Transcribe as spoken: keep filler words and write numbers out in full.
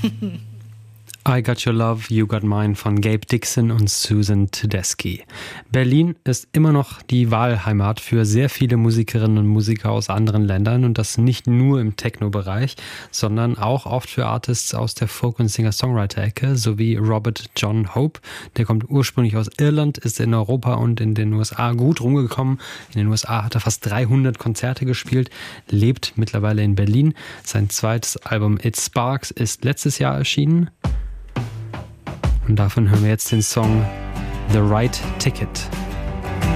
I Got Your Love, You Got Mine von Gabe Dixon und Susan Tedeschi. Berlin ist immer noch die Wahlheimat für sehr viele Musikerinnen und Musiker aus anderen Ländern und das nicht nur im Techno-Bereich, sondern auch oft für Artists aus der Folk- und Singer-Songwriter-Ecke, sowie Robert John Hope. Der kommt ursprünglich aus Irland, ist in Europa und in den U S A gut rumgekommen. In den U S A hat er fast dreihundert Konzerte gespielt, lebt mittlerweile in Berlin. Sein zweites Album It Sparks ist letztes Jahr erschienen. Und davon hören wir jetzt den Song The Right Ticket.